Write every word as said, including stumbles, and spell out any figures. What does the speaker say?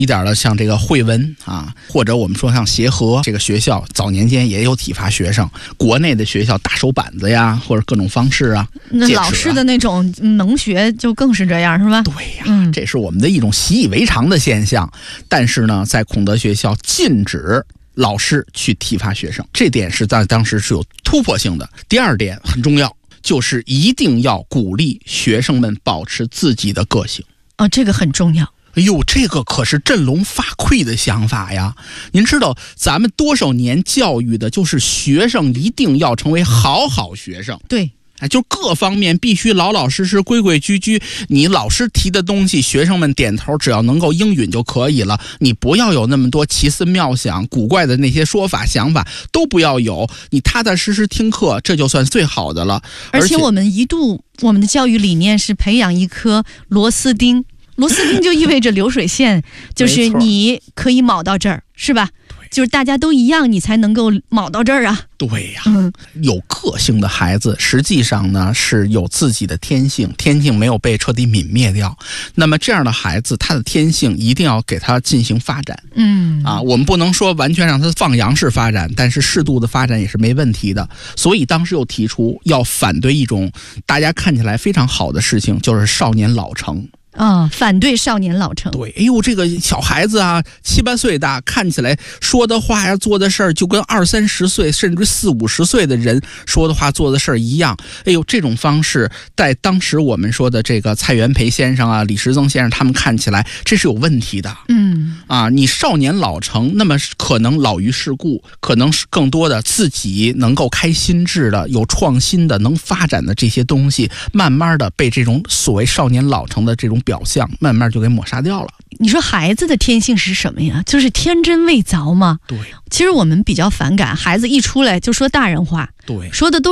一点的，像这个汇文啊，或者我们说像协和这个学校，早年间也有体罚学生。国内的学校打手板子呀，或者各种方式啊。 那老师的那种能学就更是这样，是吧？ 对呀、嗯，这是我们的一种习以为常的现象。但是呢，在孔德学校禁止老师去体罚学生，这点是在当时是有突破性的。第二点很重要，就是一定要鼓励学生们保持自己的个性。 哦，这个很重要。 哎呦，这个可是振聋发聩的想法呀！您知道，咱们多少年教育的就是学生一定要成为好好学生。 对。 哎，就各方面必须老老实实、规规矩矩。你老师提的东西，学生们点头，只要能够应允就可以了。你不要有那么多奇思妙想、古怪的那些说法、想法，都不要有。你踏踏实实听课，这就算最好的了。 而且我们一度，我们的教育理念是培养一颗螺丝钉。螺丝钉就意味着流水线，就是你可以铆到这儿，是吧？就是大家都一样，你才能够铆到这儿啊。 对呀、嗯，有个性的孩子，实际上呢是有自己的天性，天性没有被彻底泯灭掉。那么这样的孩子，他的天性一定要给他进行发展。嗯，啊，我们不能说完全让他放羊式发展，但是适度的发展也是没问题的。所以当时又提出要反对一种大家看起来非常好的事情，就是少年老成。 啊、哦，反对少年老成。 对，哎呦，这个小孩子啊，七八岁大，看起来说的话呀、做的事儿，就跟二三十岁甚至四五十岁的人说的话、做的事儿一样。哎呦，这种方式在当时我们说的这个蔡元培先生啊、李时增先生他们看起来，这是有问题的。嗯，啊，你少年老成，那么可能老于世故，可能是更多的自己能够开心智的、有创新的、能发展的这些东西，慢慢的被这种所谓少年老成的这种表象慢慢就给抹杀掉了。 你说孩子的天性是什么呀？就是天真未凿嘛。 对， 其实我们比较反感孩子一出来就说大人话， 对， 说的都